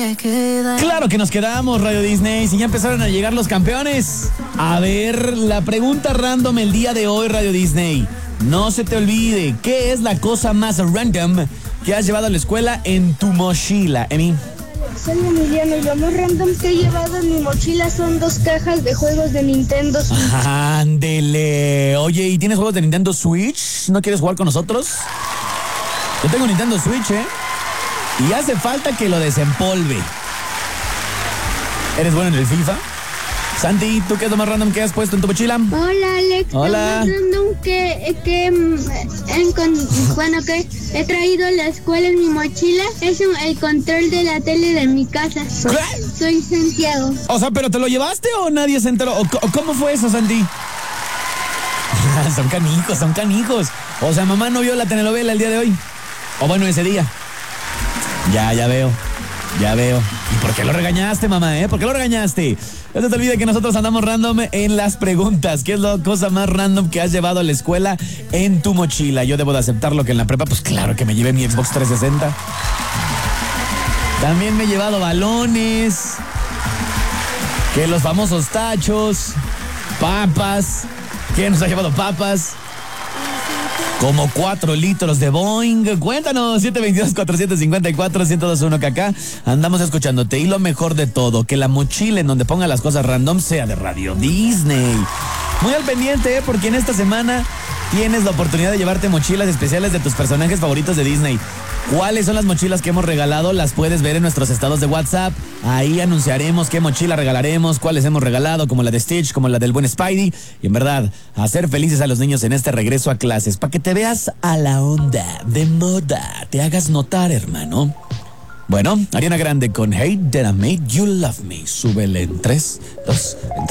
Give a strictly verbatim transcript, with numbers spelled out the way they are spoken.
te quedas. Claro que nos quedamos, Radio Disney. Si ya empezaron a llegar los campeones. A ver, la pregunta random el día de hoy, Radio Disney. No se te olvide, ¿qué es la cosa más random que has llevado a la escuela en tu mochila, Emi? Soy Emiliano y lo más random que he llevado en mi mochila son dos cajas de juegos de Nintendo Switch. Ándele. Oye, ¿y tienes juegos de Nintendo Switch? ¿No quieres jugar con nosotros? Yo tengo Nintendo Switch, ¿eh? Y hace falta que lo desempolve. ¿Eres bueno en el FIFA? Santi, ¿tú qué es lo más random que has puesto en tu mochila? Hola, Alex. Hola. Lo más random que, que, en, con, bueno, que he traído a la escuela en mi mochila es un, el control de la tele de mi casa. Soy, soy Santiago. O sea, ¿pero te lo llevaste o nadie se enteró? ¿O, o cómo fue eso, Santi? Son canijos, son canijos. O sea, mamá no vio la telenovela el día de hoy. O bueno, ese día. Ya, ya veo. Ya veo. ¿Y por qué lo regañaste, mamá, eh? ¿Por qué lo regañaste? No se te olvide que nosotros andamos random en las preguntas. ¿Qué es la cosa más random que has llevado a la escuela en tu mochila? Yo debo de aceptarlo que en la prepa, pues claro que me llevé mi Xbox trescientos sesenta. También me he llevado balones, que los famosos tachos, papas. ¿Quién nos ha llevado papas? Como cuatro litros de Boeing. Cuéntanos, siete dos dos, cuatro siete cinco cuatro, uno cero dos uno, que acá andamos escuchándote. Y lo mejor de todo, que la mochila en donde ponga las cosas random sea de Radio Disney. Muy al pendiente, ¿eh? Porque en esta semana tienes la oportunidad de llevarte mochilas especiales de tus personajes favoritos de Disney. ¿Cuáles son las mochilas que hemos regalado? Las puedes ver en nuestros estados de WhatsApp. Ahí anunciaremos qué mochila regalaremos, cuáles hemos regalado, como la de Stitch, como la del buen Spidey. Y en verdad, hacer felices a los niños en este regreso a clases, para que te veas a la onda, de moda, te hagas notar, hermano. Bueno, Ariana Grande con Hey, That I Made You Love Me. Súbele en tres, dos,